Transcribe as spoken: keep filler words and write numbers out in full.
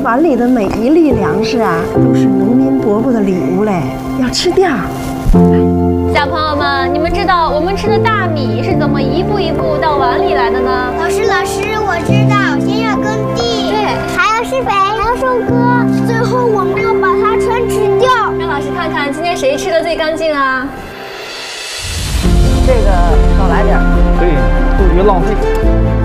碗里的每一粒粮食啊，都是农民伯伯的礼物嘞，要吃掉。 小朋友们，你们知道我们吃的大米是怎么一步一步到碗里来的呢？ 老师，老师，我知道，先要耕地，对，还要施肥，还要收割，最后我们要把它全吃掉。 让老师看看今天谁吃的最干净啊？ 这个少来点， 对，杜绝浪费。